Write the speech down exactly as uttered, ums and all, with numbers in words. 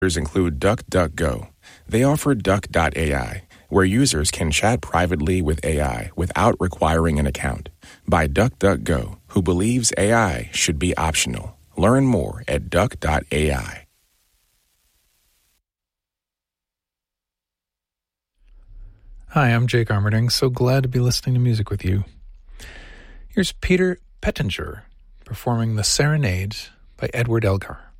include DuckDuckGo. They offer Duck dot A I, where users can chat privately with A I without requiring an account. By DuckDuckGo, who believes A I should be optional. Learn more at Duck dot A I. Hi, I'm Jake Armerding. So glad to be listening to music with you. Here's Peter Pettinger performing The Serenade by Edward Elgar.